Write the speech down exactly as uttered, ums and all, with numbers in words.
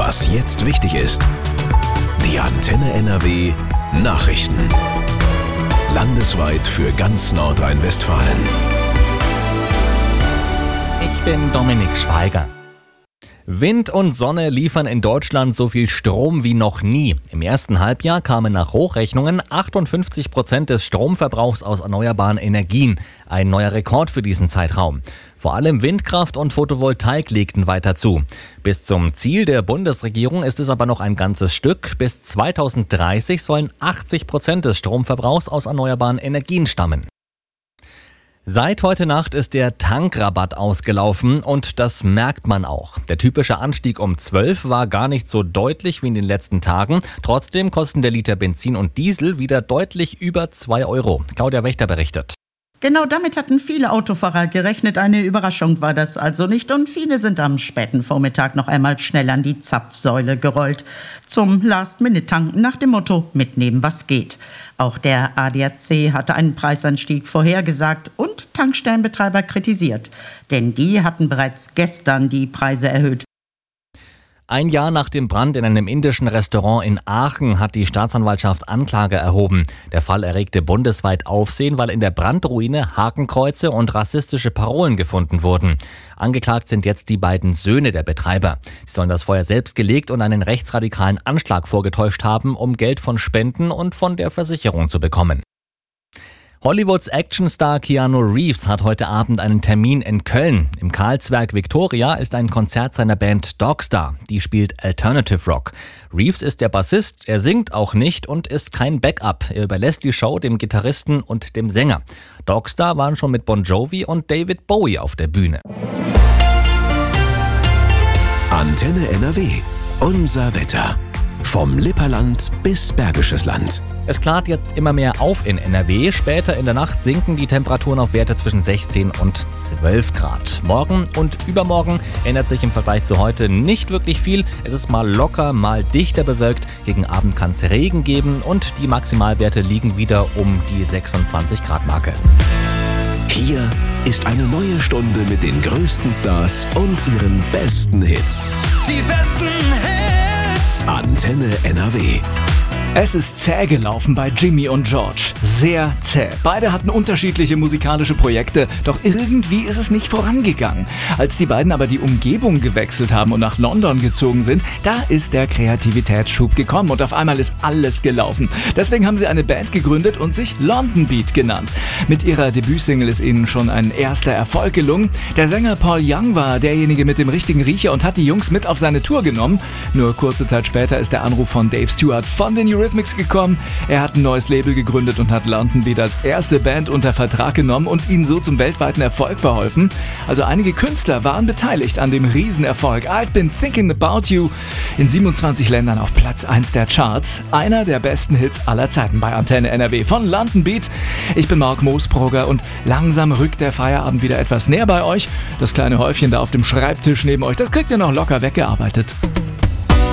Was jetzt wichtig ist. Die Antenne N R W Nachrichten. Landesweit für ganz Nordrhein-Westfalen. Ich bin Dominik Schweiger. Wind und Sonne liefern in Deutschland so viel Strom wie noch nie. Im ersten Halbjahr kamen nach Hochrechnungen achtundfünfzig Prozent des Stromverbrauchs aus erneuerbaren Energien. Ein neuer Rekord für diesen Zeitraum. Vor allem Windkraft und Photovoltaik legten weiter zu. Bis zum Ziel der Bundesregierung ist es aber noch ein ganzes Stück. Bis zweitausenddreißig sollen achtzig Prozent des Stromverbrauchs aus erneuerbaren Energien stammen. Seit heute Nacht ist der Tankrabatt ausgelaufen und das merkt man auch. Der typische Anstieg um zwölf war gar nicht so deutlich wie in den letzten Tagen. Trotzdem kosten der Liter Benzin und Diesel wieder deutlich über zwei Euro. Claudia Wächter berichtet. Genau damit hatten viele Autofahrer gerechnet. Eine Überraschung war das also nicht. Und viele sind am späten Vormittag noch einmal schnell an die Zapfsäule gerollt. Zum Last-Minute-Tanken nach dem Motto, mitnehmen was geht. Auch der A D A C hatte einen Preisanstieg vorhergesagt und Tankstellenbetreiber kritisiert. Denn die hatten bereits gestern die Preise erhöht. Ein Jahr nach dem Brand in einem indischen Restaurant in Aachen hat die Staatsanwaltschaft Anklage erhoben. Der Fall erregte bundesweit Aufsehen, weil in der Brandruine Hakenkreuze und rassistische Parolen gefunden wurden. Angeklagt sind jetzt die beiden Söhne der Betreiber. Sie sollen das Feuer selbst gelegt und einen rechtsradikalen Anschlag vorgetäuscht haben, um Geld von Spenden und von der Versicherung zu bekommen. Hollywoods Actionstar Keanu Reeves hat heute Abend einen Termin in Köln. Im Karlswerk Victoria ist ein Konzert seiner Band Dogstar. Die spielt Alternative Rock. Reeves ist der Bassist, er singt auch nicht und ist kein Backup. Er überlässt die Show dem Gitarristen und dem Sänger. Dogstar waren schon mit Bon Jovi und David Bowie auf der Bühne. Antenne N R W. Unser Wetter. Vom Lipperland bis Bergisches Land. Es klart jetzt immer mehr auf in N R W. Später in der Nacht sinken die Temperaturen auf Werte zwischen sechzehn und zwölf Grad. Morgen und übermorgen ändert sich im Vergleich zu heute nicht wirklich viel. Es ist mal locker, mal dichter bewölkt. Gegen Abend kann es Regen geben und die Maximalwerte liegen wieder um die sechsundzwanzig Grad Marke. Hier ist eine neue Stunde mit den größten Stars und ihren besten Hits. Die besten Hits! Antenne N R W. Es ist zäh gelaufen bei Jimmy und George. Sehr zäh. Beide hatten unterschiedliche musikalische Projekte, doch irgendwie ist es nicht vorangegangen. Als die beiden aber die Umgebung gewechselt haben und nach London gezogen sind, da ist der Kreativitätsschub gekommen und auf einmal ist alles gelaufen. Deswegen haben sie eine Band gegründet und sich London Beat genannt. Mit ihrer Debütsingle ist ihnen schon ein erster Erfolg gelungen. Der Sänger Paul Young war derjenige mit dem richtigen Riecher und hat die Jungs mit auf seine Tour genommen. Nur kurze Zeit später ist der Anruf von Dave Stewart von den Eurythmics gekommen. Er hat ein neues Label gegründet und hat London Beat als erste Band unter Vertrag genommen und ihnen so zum weltweiten Erfolg verholfen. Also einige Künstler waren beteiligt an dem Riesenerfolg. I've Been Thinking About You in siebenundzwanzig Ländern auf Platz eins der Charts. Einer der besten Hits aller Zeiten bei Antenne N R W von London Beat. Ich bin Marc Moosbrugger und langsam rückt der Feierabend wieder etwas näher bei euch. Das kleine Häufchen da auf dem Schreibtisch neben euch, das kriegt ihr noch locker weggearbeitet.